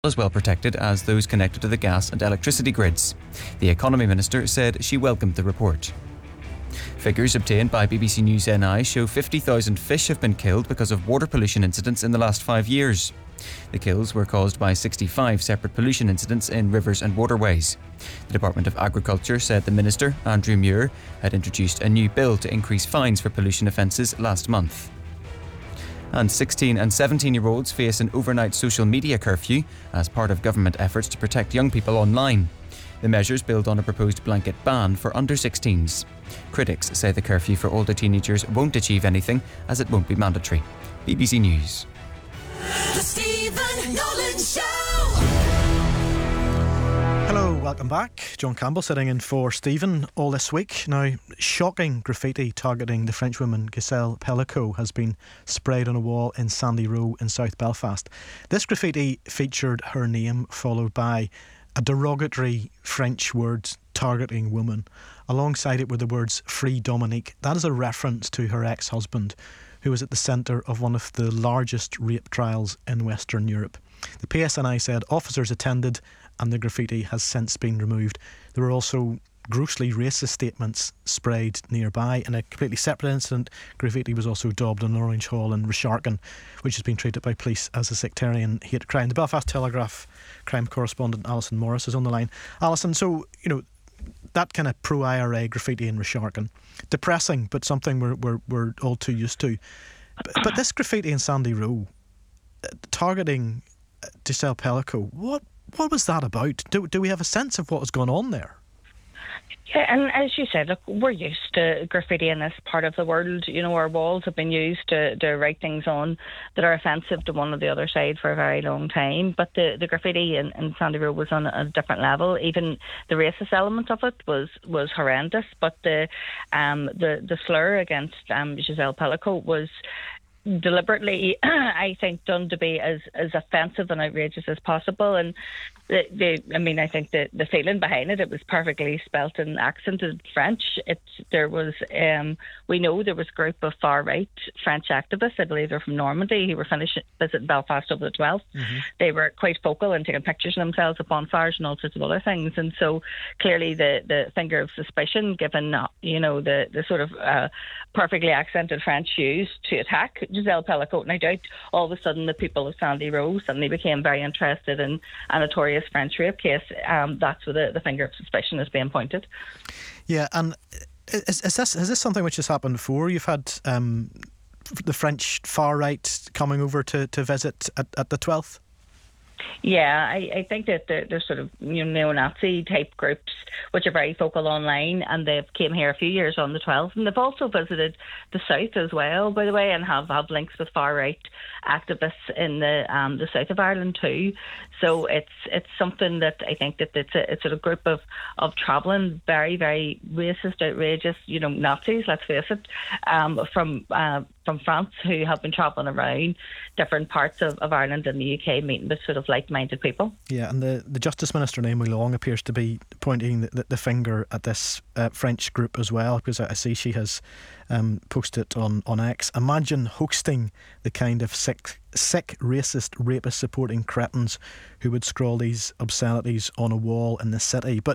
as well protected as those connected to the gas and electricity grids. The Economy Minister said she welcomed the report. Figures obtained by BBC News NI show 50,000 fish have been killed because of water pollution incidents in the last 5 years. The kills were caused by 65 separate pollution incidents in rivers and waterways. The Department of Agriculture said the Minister, Andrew Muir, had introduced a new bill to increase fines for pollution offences last month. And 16 and 17-year-olds face an overnight social media curfew as part of government efforts to protect young people online. The measures build on a proposed blanket ban for under-16s. Critics say the curfew for older teenagers won't achieve anything as it won't be mandatory. BBC News. The Stephen Nolan Show. Hello, welcome back. John Campbell sitting in for Stephen all this week. Now, shocking graffiti targeting the French woman Gisèle Pellicot has been sprayed on a wall in Sandy Row in South Belfast. This graffiti featured her name followed by a derogatory French word targeting woman. Alongside it were the words "Free Dominique." That is a reference to her ex-husband, who was at the centre of one of the largest rape trials in Western Europe. The PSNI said officers attended and the graffiti has since been removed. There were also grossly racist statements sprayed nearby. In a completely separate incident, graffiti was also daubed on Orange Hall in Resharkin, which has been treated by police as a sectarian hate crime. The Belfast Telegraph crime correspondent Alison Morris is on the line. Alison, so, that kind of pro-IRA graffiti in Resharkin, depressing, but something we're all too used to. But this graffiti in Sandy Row, targeting Gisèle Pellicot, what was that about? Do we have a sense of what has gone on there? Yeah, and as you said, look, we're used to graffiti in this part of the world. Our walls have been used to write things on that are offensive to one or the other side for a very long time. But the graffiti in Sandy Row was on a different level. Even the racist element of it was horrendous. But the slur against Gisèle Pellicot was deliberately, I think, done to be as offensive and outrageous as possible. And I think the feeling behind it was perfectly spelt in accented French. We know there was a group of far-right French activists, I believe they're from Normandy, who were visiting Belfast over the 12th. Mm-hmm. They were quite vocal and taking pictures of themselves at bonfires and all sorts of other things. And so clearly the finger of suspicion, given the sort of perfectly accented French used to attack Gisèle Pellicot. And I doubt all of a sudden the people of Sandy Row suddenly became very interested in a notorious French rape case. That's where the finger of suspicion is being pointed. Yeah, and has this something which has happened before? You've had the French far right coming over to visit at the 12th? Yeah, I think that there's sort of neo-Nazi type groups which are very focal online, and they've came here a few years on the 12th, and they've also visited the south as well, by the way, and have links with far right activists in the south of Ireland too. So it's something that I think that it's a sort of group of travelling very, very racist, outrageous Nazis, let's face it, from France, who have been travelling around different parts of Ireland and the UK, meeting with sort of like-minded people. Yeah, and the Justice Minister, Naomi Long, appears to be pointing the finger at this French group as well, because I see she has posted on X. Imagine hosting the kind of sick, racist, rapist-supporting cretins who would scrawl these obscenities on a wall in the city. But,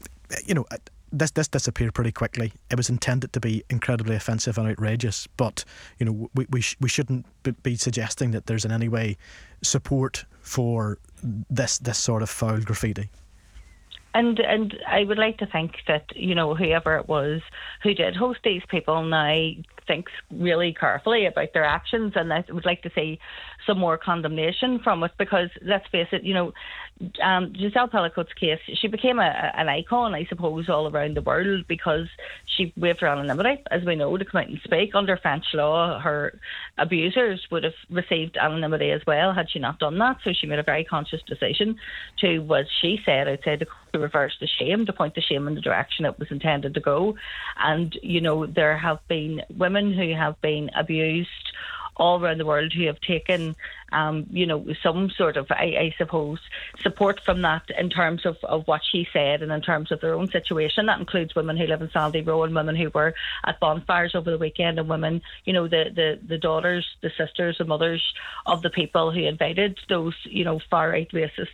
this disappeared pretty quickly. It was intended to be incredibly offensive and outrageous, but we shouldn't be suggesting that there's in any way support for this sort of foul graffiti. And I would like to think that whoever it was who did host these people now thinks really carefully about their actions, and I would like to see some more condemnation from it, because let's face it, Gisèle Pellicot's case, she became an icon, I suppose, all around the world because she waived her anonymity, as we know, to come out and speak. Under French law, her abusers would have received anonymity as well had she not done that. So she made a very conscious decision to, what she said outside the court, to reverse the shame, to point the shame in the direction it was intended to go. And, there have been women who have been abused all around the world who have taken, some sort of, I suppose, support from that in terms of what she said and in terms of their own situation. That includes women who live in Sandy Row and women who were at bonfires over the weekend, and women, the daughters, the sisters, the mothers of the people who invited those, far-right racist